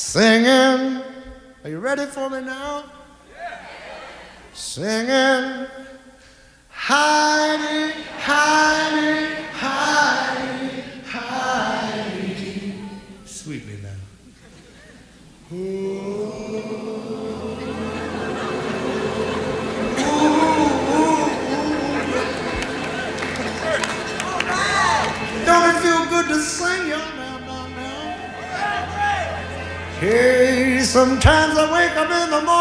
Singing, are you ready for me now? Singing, Heidi, Heidi, Heidi, Heidi. Sweetly now. Don't it feel good to sing, y'all? Now. Hey, sometimes I wake up in the morning.